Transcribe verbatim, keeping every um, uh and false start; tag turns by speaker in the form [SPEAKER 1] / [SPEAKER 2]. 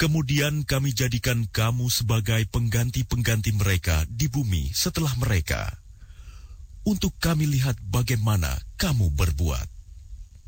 [SPEAKER 1] Kemudian kami jadikan kamu sebagai pengganti-pengganti mereka di bumi setelah mereka, untuk kami lihat bagaimana kamu berbuat.